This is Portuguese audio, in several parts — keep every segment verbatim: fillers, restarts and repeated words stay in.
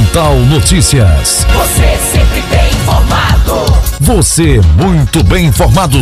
Pontal Notícias. Você sempre bem informado. Você muito bem informado.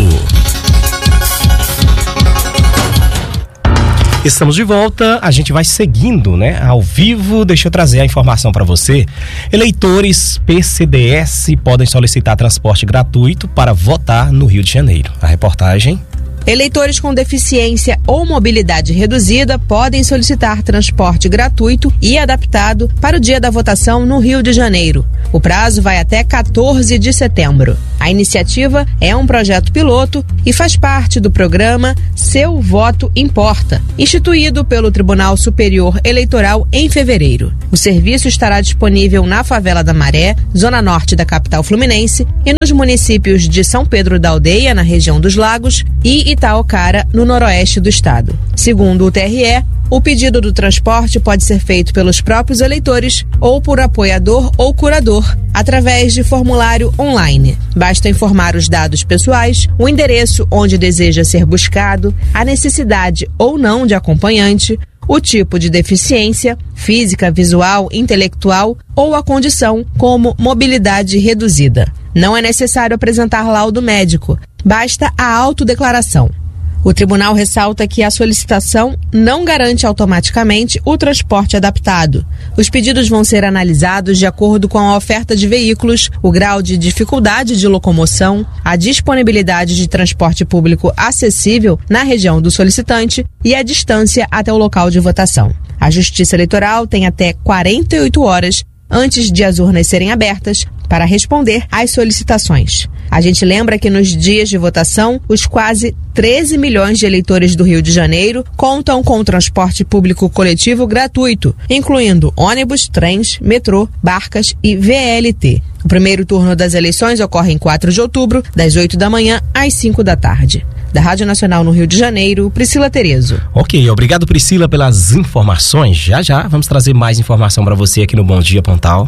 Estamos de volta, a gente vai seguindo, né, ao vivo. Deixa eu trazer a informação para você. Eleitores P C D S podem solicitar transporte gratuito para votar no Rio de Janeiro. A reportagem... Eleitores com deficiência ou mobilidade reduzida podem solicitar transporte gratuito e adaptado para o dia da votação no Rio de Janeiro. O prazo vai até quatorze de setembro. A iniciativa é um projeto piloto e faz parte do programa Seu Voto Importa, instituído pelo Tribunal Superior Eleitoral em fevereiro. O serviço estará disponível na Favela da Maré, zona norte da capital fluminense, e nos municípios de São Pedro da Aldeia, na região dos Lagos, e Itaocara, no noroeste do estado. Segundo o T R E, o pedido do transporte pode ser feito pelos próprios eleitores ou por apoiador ou curador, através de formulário online. Basta informar os dados pessoais, o endereço onde deseja ser buscado, a necessidade ou não de acompanhante, o tipo de deficiência, física, visual, intelectual ou a condição, como mobilidade reduzida. Não é necessário apresentar laudo médico, basta a autodeclaração. O tribunal ressalta que a solicitação não garante automaticamente o transporte adaptado. Os pedidos vão ser analisados de acordo com a oferta de veículos, o grau de dificuldade de locomoção, a disponibilidade de transporte público acessível na região do solicitante e a distância até o local de votação. A Justiça Eleitoral tem até quarenta e oito horas antes de as urnas serem abertas para responder às solicitações. A gente lembra que nos dias de votação, os quase treze milhões de eleitores do Rio de Janeiro contam com transporte público coletivo gratuito, incluindo ônibus, trens, metrô, barcas e V L T. O primeiro turno das eleições ocorre em quatro de outubro, das oito da manhã às cinco da tarde. Da Rádio Nacional no Rio de Janeiro, Priscila Terezo. Ok, obrigado Priscila pelas informações. Já já vamos trazer mais informação para você aqui no Bom Dia Pontal.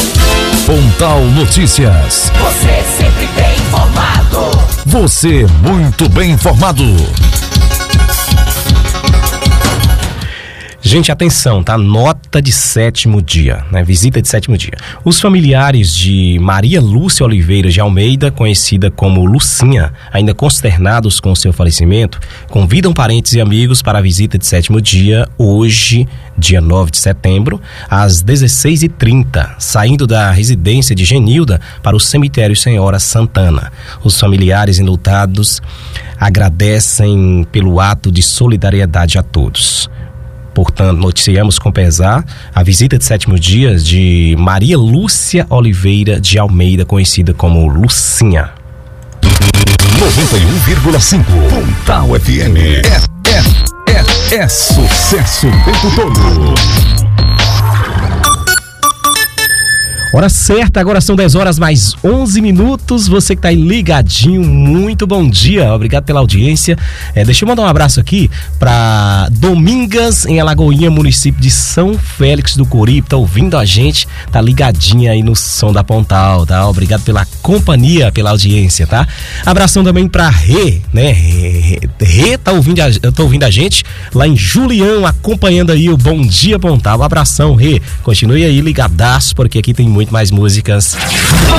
Pontal Notícias. Você sempre bem informado. Você muito bem informado. Gente, atenção, tá? Nota de sétimo dia, né? Visita de sétimo dia. Os familiares de Maria Lúcia Oliveira de Almeida, conhecida como Lucinha, ainda consternados com o seu falecimento, convidam parentes e amigos para a visita de sétimo dia, hoje, dia nove de setembro, às dezesseis e trinta, saindo da residência de Genilda para o cemitério Senhora Santana. Os familiares enlutados agradecem pelo ato de solidariedade a todos. Portanto, noticiamos com pesar a visita de sétimo dia de Maria Lúcia Oliveira de Almeida, conhecida como Lucinha. noventa e um vírgula cinco Pontal F M. É, é, é, é sucesso o tempo todo. Hora certa, agora são dez horas mais onze minutos. Você que tá aí ligadinho, muito bom dia. Obrigado pela audiência. É, deixa eu mandar um abraço aqui pra Domingas, em Alagoinha, município de São Félix do Coripe. Tá ouvindo a gente, tá ligadinha aí no som da Pontal, tá? Obrigado pela companhia, pela audiência, tá? Abração também pra Rê, né? Rê, Rê tá ouvindo a, eu tô ouvindo a gente lá em Julião, acompanhando aí o Bom Dia Pontal. Um abração, Rê. Continue aí ligadaço, porque aqui tem muito muito mais músicas.